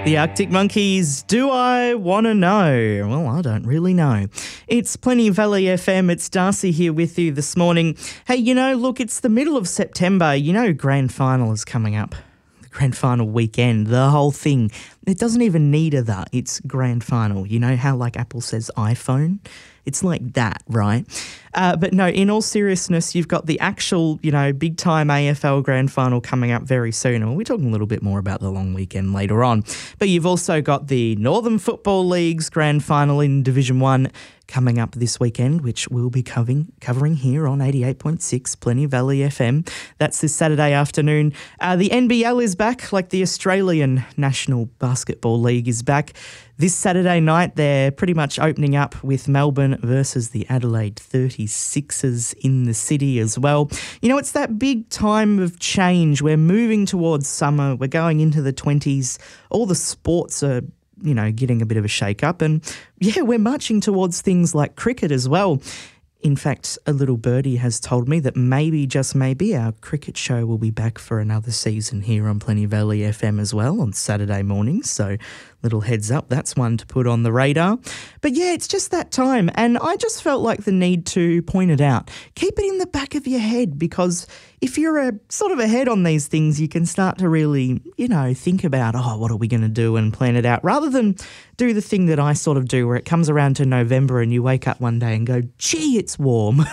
The Arctic Monkeys, Do I Want to Know? Well, I don't really know. It's Plenty Valley FM. It's Darcy here with you this morning. Hey, look, it's the middle of September. Grand final is coming up. The grand final weekend, the whole thing. It doesn't even need a "the." It's grand final. You know how like Apple says iPhone? It's like that, right? But no, in all seriousness, you've got the actual, big-time AFL grand final coming up very soon. And we're talking a little bit more about the long weekend later on. But you've also got the Northern Football League's grand final in Division 1 coming up this weekend, which we'll be covering here on 88.6 Plenty Valley FM. That's this Saturday afternoon. The NBL is back, like the Australian National Basketball League is back. This Saturday night, they're pretty much opening up with Melbourne versus the Adelaide 36ers in the city as well. It's that big time of change. We're moving towards summer. We're going into the 20s. All the sports are getting a bit of a shake-up. And, we're marching towards things like cricket as well. In fact, a little birdie has told me that maybe, just maybe, our cricket show will be back for another season here on Plenty Valley FM as well on Saturday mornings. So, little heads up, that's one to put on the radar. But it's just that time. And I just felt like the need to point it out. Keep it in the back of your head, because if you're sort of ahead on these things, you can start to really, think about, what are we going to do, and plan it out, rather than do the thing that I sort of do where it comes around to November and you wake up one day and go, gee, it's warm.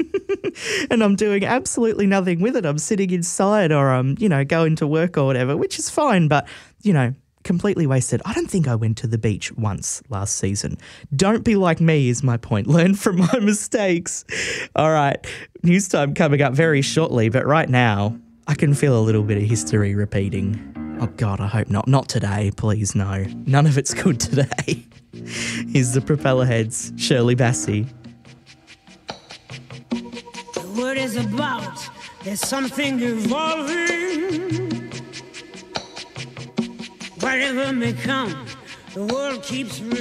And I'm doing absolutely nothing with it. I'm sitting inside, or I'm, going to work or whatever, which is fine, but, completely wasted. I don't think I went to the beach once last season. Don't be like me is my point. Learn from my mistakes. All right, news time coming up very shortly, but right now I can feel a little bit of history repeating. Oh God, I hope not. Not today, please, no. None of it's good today. Here's the Propeller Heads, Shirley Bassey. The word is about, there's something evolving. Whatever may come, the world keeps